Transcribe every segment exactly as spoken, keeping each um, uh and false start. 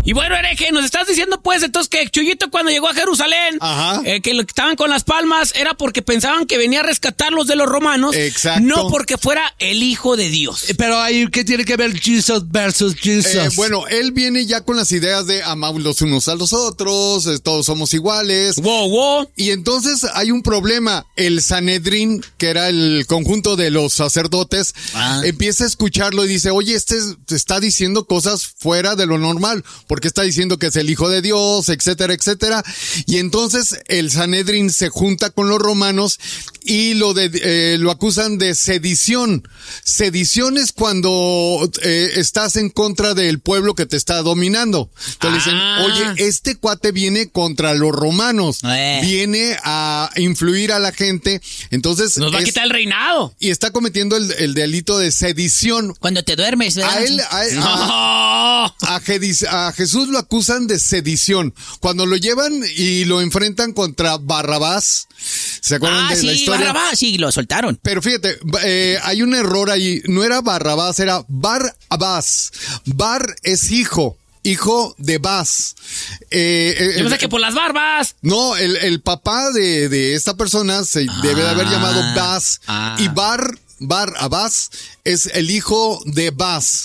Y bueno, hereje, nos estás diciendo pues entonces que Chuyito cuando llegó a Jerusalén, eh, que lo que estaban con las palmas era porque pensaban que venía a rescatarlos de los romanos. Exacto. No porque fuera el Hijo de Dios. Pero ahí, ¿qué tiene que ver Jesus versus Jesus? Eh, bueno, él viene ya con las ideas de amar los unos a los otros, eh, todos somos iguales. Wow, wow. Y entonces hay un problema. El Sanedrín, que era el conjunto de los sacerdotes, ah. empieza a escucharlo y dice, oye, este está diciendo cosas fuera de lo normal, porque está diciendo que es el Hijo de Dios, etcétera, etcétera. Y entonces el Sanedrín se junta con los romanos y lo, de, eh, lo acusan de sedición. Sedición es cuando eh, estás en contra del pueblo que te está dominando. Entonces ah. dicen, oye, este cuate viene contra los romanos, eh. viene a influir a la gente, entonces... Nos va es, a quitar el reinado. Y está cometiendo el, el delito de sedición. Cuando te duermes, ¿verdad? A él, a, él, no. a, a, a Jesús lo acusan de sedición. Cuando lo llevan y lo enfrentan contra Barrabás, ¿se acuerdan ah, de sí, la historia? Barrabás, sí, lo soltaron. Pero fíjate, eh, hay un error ahí. No era Barrabás, era Bar-Abás. Bar es hijo. Hijo de Bas. Eh, Yo pensé que por las barbas. No, el, el papá de, de esta persona se ah, debe de haber llamado Bas. Ah. Y Bar, Bar Abás es el hijo de Bas.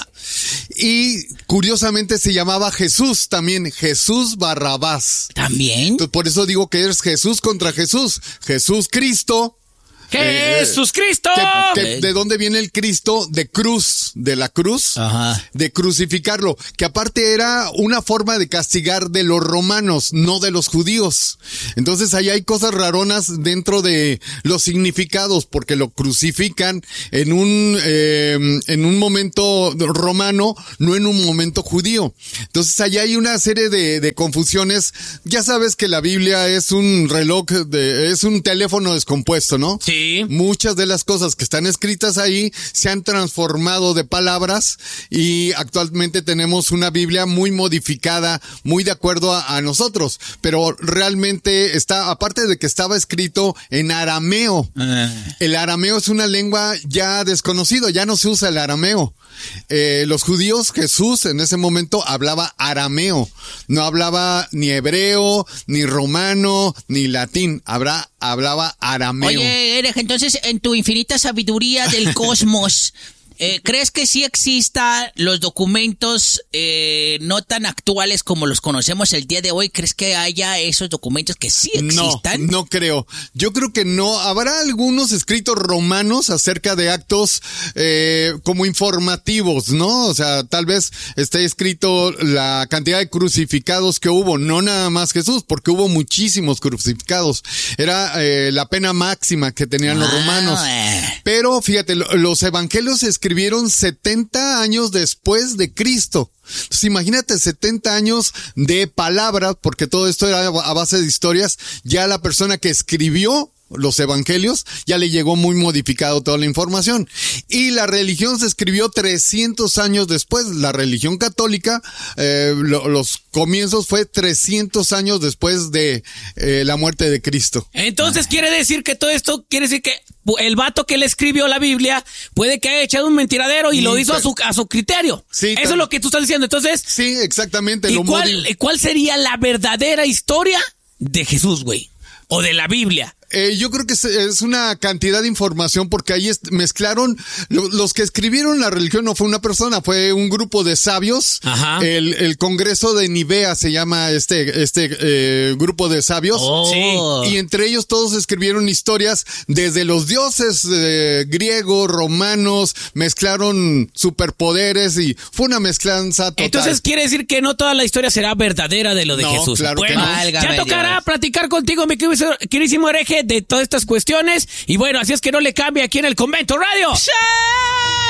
Y curiosamente se llamaba Jesús también, Jesús Barrabás. ¿También? Entonces, por eso digo que es Jesús contra Jesús. Jesús Cristo. ¡Jesús eh, Cristo! Que, que, ¿De dónde viene el Cristo? De cruz, de la cruz, Ajá. de crucificarlo, que aparte era una forma de castigar de los romanos, no de los judíos. Entonces ahí hay cosas raronas dentro de los significados, porque lo crucifican en un, eh, en un momento romano, no en un momento judío. Entonces ahí hay una serie de, de confusiones. Ya sabes que la Biblia es un reloj, de, es un teléfono descompuesto, ¿no? Sí. Muchas de las cosas que están escritas ahí se han transformado de palabras y actualmente tenemos una Biblia muy modificada, muy de acuerdo a, a nosotros, pero realmente está, aparte de que estaba escrito en arameo, uh. el arameo es una lengua ya desconocida, ya no se usa el arameo. Eh, los judíos, Jesús en ese momento hablaba arameo, no hablaba ni hebreo, ni romano, ni latín, hablaba, hablaba arameo. Oye, Erej, entonces en tu infinita sabiduría del cosmos, eh, ¿crees que sí existan los documentos eh, no tan actuales como los conocemos el día de hoy? ¿Crees que haya esos documentos que sí existan? No, no creo. Yo creo que no. Habrá algunos escritos romanos acerca de actos eh, como informativos, ¿no? O sea, tal vez esté escrito la cantidad de crucificados que hubo, no nada más Jesús, porque hubo muchísimos crucificados. Era eh, la pena máxima que tenían los romanos. Ah, Pero fíjate, los evangelios se escribieron setenta años después de Cristo. Entonces imagínate setenta años de palabras, porque todo esto era a base de historias. Ya la persona que escribió los evangelios ya le llegó muy modificado toda la información. Y la religión se escribió trescientos años después. La religión católica, eh, lo, los comienzos fue trescientos años después de eh, la muerte de Cristo. Entonces quiere decir que todo esto, quiere decir que el vato que le escribió la Biblia puede que haya echado un mentiradero y lo hizo a su, a su criterio. Sí, eso es lo que tú estás diciendo. Entonces, sí, exactamente. ¿Y lo cuál, cuál sería la verdadera historia de Jesús, güey? O de la Biblia. Eh, yo creo que es, es una cantidad de información porque ahí est- mezclaron, lo, los que escribieron la religión no fue una persona, fue un grupo de sabios. Ajá. El, el Congreso de Nivea se llama este, este eh, grupo de sabios. Oh. Sí. Y entre ellos todos escribieron historias desde los dioses eh, griegos, romanos, mezclaron superpoderes y fue una mezclanza total. Entonces quiere decir que no toda la historia será verdadera de lo de no, Jesús. Claro bueno, que no. Ya tocará Dios. platicar contigo, mi queridísimo hereje, de todas estas cuestiones. Y bueno, así es que no le cambie aquí en el Convento Radio. ¡Sí!